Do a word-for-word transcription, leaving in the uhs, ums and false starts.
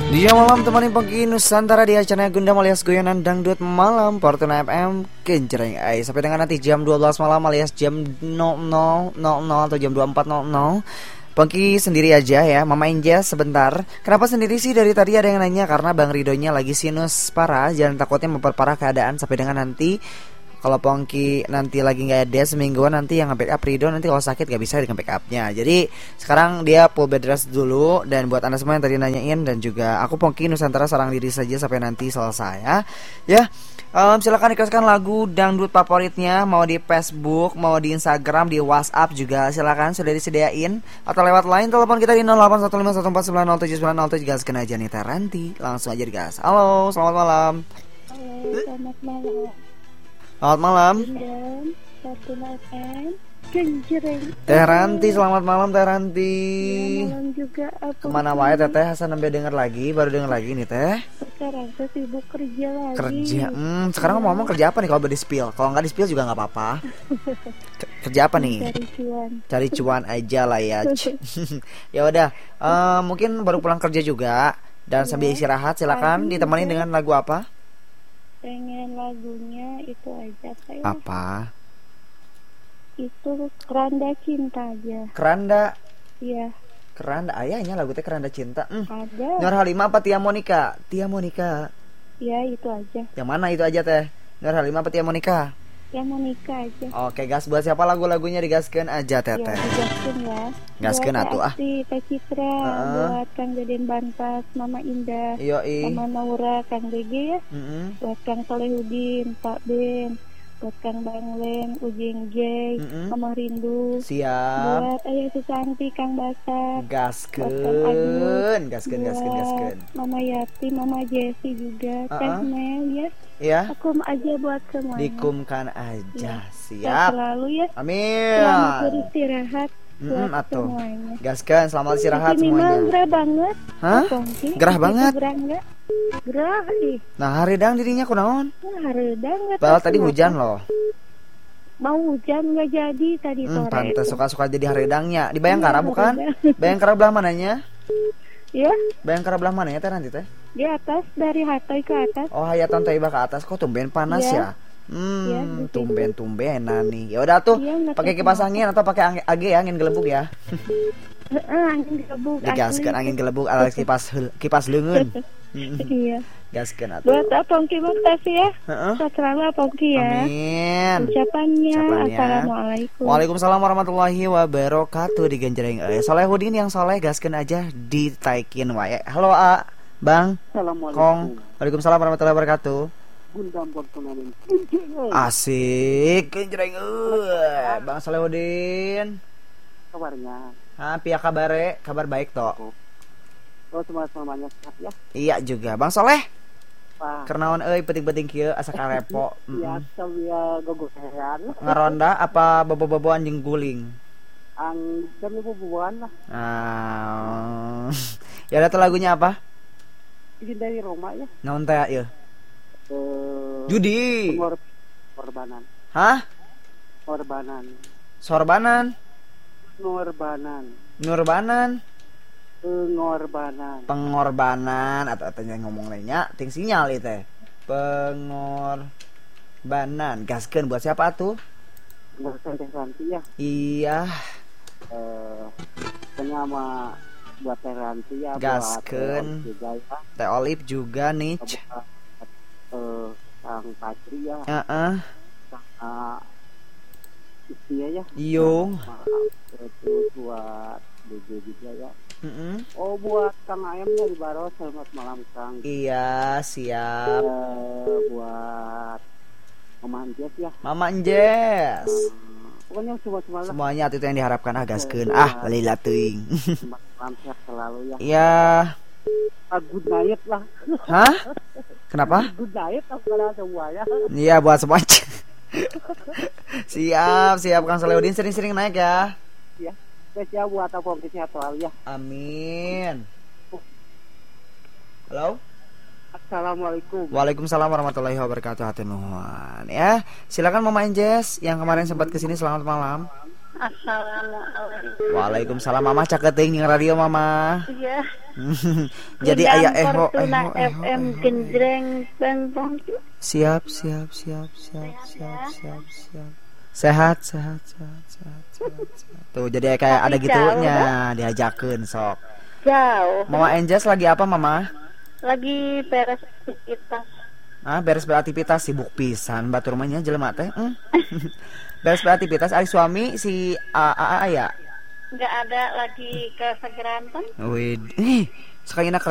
Di jam malam temani Pengki Nusantara di acara Gundam alias Goyonan Dangdut Malam Fortuna F M Genjreng Ai. Sampai dengan nanti jam dua belas malam alias jam nol nol nol nol atau jam dua puluh empat nol nol. Pengki sendiri aja ya, Mama Inja sebentar. Kenapa sendiri sih? Dari tadi ada yang nanya karena Bang Ridonya lagi sinus parah. Jangan takutnya memperparah keadaan. Sampai dengan nanti kalau Pongki nanti lagi nggak ada semingguan, nanti yang nge-backup Rido nanti kalau sakit nggak bisa di backupnya. Jadi sekarang dia full bed rest dulu. Dan buat anda semua yang tadi nanyain, dan juga aku Pongki Nusantara sarang diri saja sampai nanti selesai ya. Ya, um, silakan requestkan lagu dangdut favoritnya, mau di Facebook, mau di Instagram, di WhatsApp juga silakan sudah disediain. Atau lewat line telepon kita di nol delapan satu lima satu empat sembilan nol tujuh sembilan nol tujuh. Gaskan aja nih Teranti, langsung aja digas. Halo, selamat malam. Halo, selamat malam. Selamat malam. Fortuna F M Genjreng. Teranti, selamat malam Teranti. Ya, malam juga. Apa Kemana wae Teteh? Hasan nembe denger lagi, baru denger lagi nih Teh. Sekarang saya sibuk kerja lagi. Kerja. Hmm, sekarang ngomong kerja apa nih kalau di spill? Kalau nggak di spill juga nggak apa-apa. Kerja apa nih? Cari cuan. Cari cuan aja lah ya. Ya udah, uh, mungkin baru pulang kerja juga dan ya, sambil istirahat silakan ditemani dengan lagu apa? Pengen lagunya itu aja saya. Apa? Itu Keranda Cinta aja. Keranda. Iya. Keranda ayahnya lagu teh Keranda Cinta. Hmm. Ada. Nur Halimah apa Tia Monica? Tia Monica. Iya, itu aja. Yang mana itu aja Teh? Nur Halimah apa Tia Monica? Yang mau nikah aja. Oke, gas buat siapa lagu-lagunya digaskeun aja Teteh. Ya, digaskeun ya. Gaskeun atuh ah. Teh Citra, uh-uh. buat Kang Deden Bantas, Mama Indah, Yoi. Mama Naura, Kang Dege ya. Mm-hmm. Buat Kang Solehudin, Pak Ben, buat Kang Banglen, Ujing J, mm-hmm. Mama Rindu. Siap. Buat Ayah Susanti, Kang Basak. Gaskeun, gaskeun, gaskeun, gaskeun. Mama Yati, Mama Jessi juga, uh-uh. Teh Mel ya. Iya. Akum aja buat semuanya. Dikumkan aja, ya. Siap. Siap. Selalu ya. Amin. Selamat beristirahat. Hmm, atuh. Gaskan, selamat istirahat ini semuanya. Ini gerah banget. Hah? Gerah banget. Gerah enggak? Gerah ih. Nah, hareudang dirinya kunaon? Nah, hareudang enggak. Padahal tadi hujan loh. Mau hujan enggak jadi tadi hmm, sore. Pantes suka-suka jadi hareudangnya. Di Bayangkara ya, bukan? Bayangkara belah mananya? Ya. Bayangkara belah mananya teh nanti teh? Di atas, dari Hatay ke atas. Oh, Hayatan Toibah ke atas. Kok tumben panas ya? ya? Hmm, ya, tumben-tumbenan nih. Ya udah tuh, ya, pakai kipas angin atau pakai A G ya, angin gelembung ya. Angin gelembung. Digaskeun angin gelembung alias kipas kipas leungeun. Iya. Gaskeun atuh. Buat Pongki makasih ya. Heeh. Selalu Pongki ya. Amin. Ucapannya, Ucapannya Assalamualaikum. Waalaikumsalam warahmatullahi wabarakatuh di Genjreng Ai. Solehudin yang soleh gaskeun aja ditaikin wae. Halo A, Bang. Assalamualaikum. Kong. Waalaikumsalam warahmatullahi wabarakatuh. Gundam Fortuna. Asik, Genjreng euy. Bang Solehudin. Kabarnya? Ah, pia kabare, kabar baik toh. Oh, semuanya sehat ya. Iya juga, Bang Soleh. Pak. Kernaon euy penting-penting kieu asa karepo. Iya, saya gogosean. Ngaronda apa bobo-boboan jeung guling? Ang demi boboan lah. Ah. Ya ada tuh lagunya apa? Izin dari Roma ya. Naon teh ieu? Uh, Judi. Pengor korbanan. Hah? Korbanan. Sorbanan. Ngorbanan. Nurbanan. Pengorbanan. Pengorbanan atau atanya ngomong lainnya ting sinyal ieu teh. Pengorbanan. Gaskeun buat siapa tuh? Buat Teh Ranti ya. Iya. Eh, uh, penyama buat Teh Ranti ya. Gaskeun. Teh Olive juga nih. Eh, Kang Patri ya. Heeh. Kang Istia ya. Iyo. Itu buat D J juga ya. Mm-mm. Oh, buat Kang Ayam dari Baros, selamat malam Kang. Iya, siap. Uh, buat Mama Anjes ya. Mama Anjes. Uh, pokoknya semua-semua lah. Semuanya itu yang diharapkan ah gaskeun. Ah, lila teuing. Malam sehat selalu ya. Iya. Ah, good night lah. Hah? Kenapa? Good night kepada semuanya. Iya, buat semuanya. Siap, siap Kang Solehudin sering-sering naik ya. Iya. Spesial buat apa sehat selalu ya. Amin. Halo? Assalamualaikum. Waalaikumsalam warahmatullahi wabarakatuh. Hatur nuhun. Ya, silakan Mama Anjes yang kemarin sempat kesini. Selamat malam. Assalamualaikum. Waalaikumsalam. Mama cak teuing jeung radio Mama. Iya. Jadi ayah eho Fortuna eho eho, F M eho. genjreng bang bang. Siap siap siap siap siap siap siap. Sehat sehat sehat sehat sehat. sehat. Tuh jadi kayak ada Tapi gitunya jauh, diajakeun sok. Jauh. Mama Anjas lagi apa Mama? Lagi beres aktivitas. Ah beres beraktivitas sibuk pisan batur rumahnya jelema teh. Hmm. Beres beraktivitas ari suami si A A A ya. Nggak ada lagi ke Segeranten. Wih, eh, sekali nak